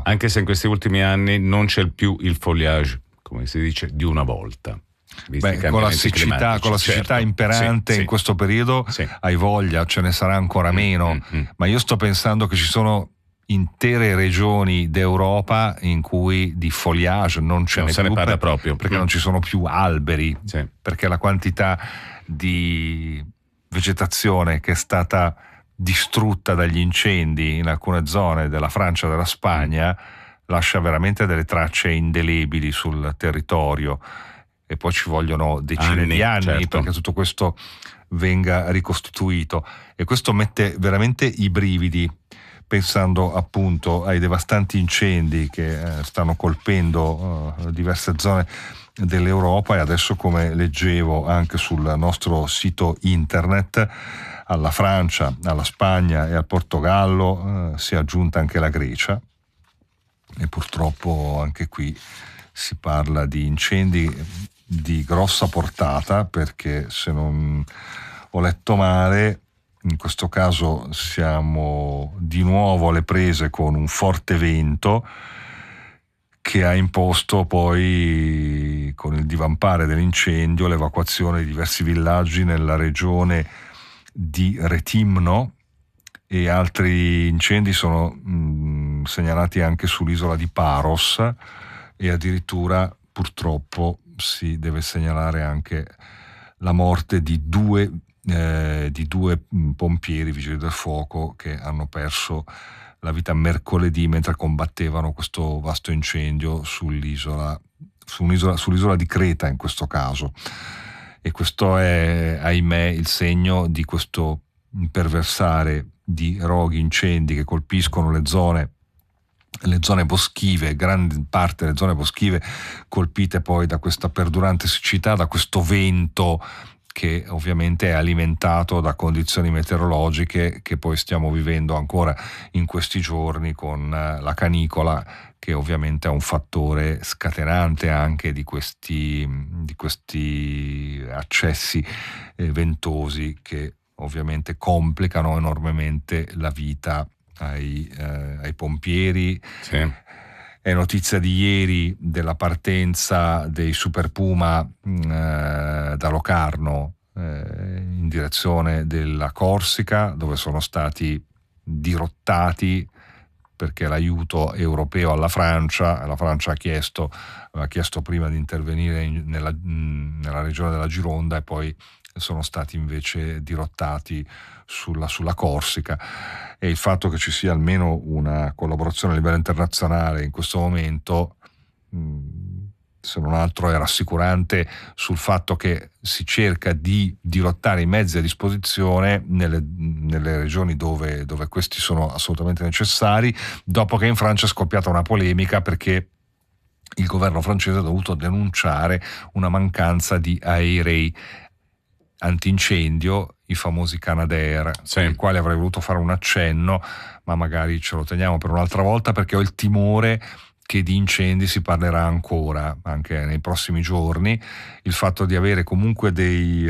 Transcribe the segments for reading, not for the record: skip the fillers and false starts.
Anche se in questi ultimi anni non c'è più il foliage, come si dice, di una volta. Con la siccità imperante in questo periodo, hai voglia, ce ne sarà ancora meno. Ma io sto pensando che ci sono intere regioni d'Europa in cui di foliage non ce ne parla proprio, perché non ci sono più alberi, perché la quantità di vegetazione che è stata distrutta dagli incendi in alcune zone della Francia e della Spagna lascia veramente delle tracce indelebili sul territorio, e poi ci vogliono decine di anni perché tutto questo venga ricostituito, e questo mette veramente i brividi pensando appunto ai devastanti incendi che stanno colpendo diverse zone dell'Europa. E adesso, come leggevo anche sul nostro sito internet, alla Francia, alla Spagna e al Portogallo si è aggiunta anche la Grecia, e purtroppo anche qui si parla di incendi di grossa portata, perché se non ho letto male in questo caso siamo di nuovo alle prese con un forte vento che ha imposto poi, con il divampare dell'incendio, l'evacuazione di diversi villaggi nella regione di Retimno, e altri incendi sono segnalati anche sull'isola di Paros, e addirittura purtroppo si deve segnalare anche la morte di due pompieri, vigili del fuoco, che hanno perso la vita mercoledì mentre combattevano questo vasto incendio sull'isola di Creta in questo caso. E questo è, ahimè, il segno di questo imperversare di roghi, incendi che colpiscono le zone boschive, gran parte delle zone boschive colpite poi da questa perdurante siccità, da questo vento che ovviamente è alimentato da condizioni meteorologiche che poi stiamo vivendo ancora in questi giorni, con la canicola, che ovviamente è un fattore scatenante anche di questi accessi ventosi, che ovviamente complicano enormemente la vita ai pompieri. È notizia di ieri della partenza dei Super Puma da Locarno in direzione della Corsica, dove sono stati dirottati perché l'aiuto europeo alla Francia, la Francia aveva chiesto prima di intervenire nella regione della Gironda, e poi sono stati invece dirottati sulla Corsica. E il fatto che ci sia almeno una collaborazione a livello internazionale in questo momento, se non altro, è rassicurante sul fatto che si cerca di dirottare i mezzi a disposizione nelle regioni dove questi sono assolutamente necessari, dopo che in Francia è scoppiata una polemica perché il governo francese ha dovuto denunciare una mancanza di aerei antincendio, i famosi Canadair, ai quali avrei voluto fare un accenno, ma magari ce lo teniamo per un'altra volta, perché ho il timore che di incendi si parlerà ancora anche nei prossimi giorni. Il fatto di avere comunque degli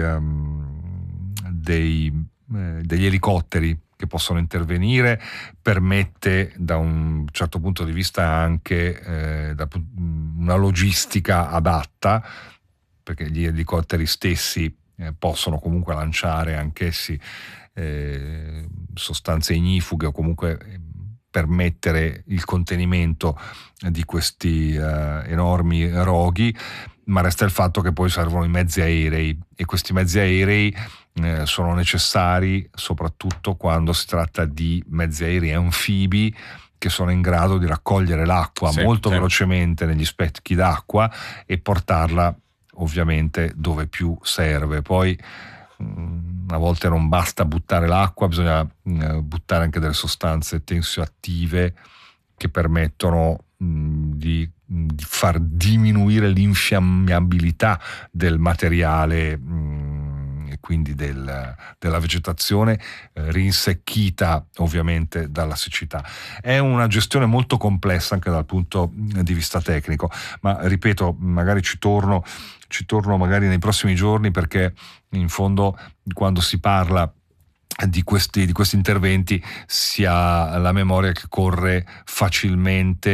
elicotteri che possono intervenire permette, da un certo punto di vista, anche una logistica adatta, perché gli elicotteri stessi possono comunque lanciare anch'essi sostanze ignifughe, o comunque permettere il contenimento di questi enormi roghi, ma resta il fatto che poi servono i mezzi aerei, e questi mezzi aerei sono necessari soprattutto quando si tratta di mezzi aerei anfibi che sono in grado di raccogliere l'acqua molto velocemente negli specchi d'acqua e portarla ovviamente dove più serve. Poi a volte non basta buttare l'acqua, bisogna buttare anche delle sostanze tensioattive che permettono di far diminuire l'infiammabilità del materiale e quindi della vegetazione rinsecchita ovviamente dalla siccità. È una gestione molto complessa anche dal punto di vista tecnico, ma ripeto, magari ci torno magari nei prossimi giorni, perché in fondo quando si parla di questi interventi si ha la memoria che corre facilmente